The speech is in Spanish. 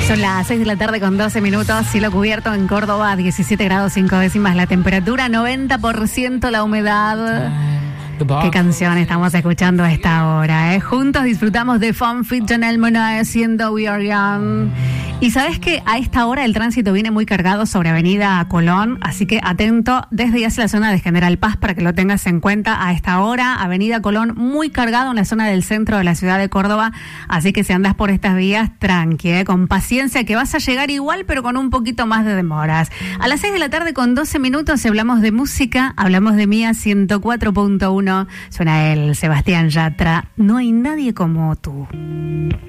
Son las 6 de la tarde con 12 minutos, cielo cubierto en Córdoba, 17 grados 5 décimas la temperatura, 90% la humedad. ¿Qué canción estamos escuchando a esta hora? Juntos disfrutamos de Fun Fit Janelle Monáe siendo We Are Young. Y sabes que a esta hora el tránsito viene muy cargado sobre Avenida Colón, así que atento desde ya hacia la zona de General Paz para que lo tengas en cuenta. A esta hora, Avenida Colón muy cargado en la zona del centro de la ciudad de Córdoba, así que si andas por estas vías, tranqui, con paciencia, que vas a llegar igual, pero con un poquito más de demoras. A las 6 de la tarde con 12 minutos hablamos de música, hablamos de Mía 104.1, suena el Sebastián Yatra, No hay nadie como tú.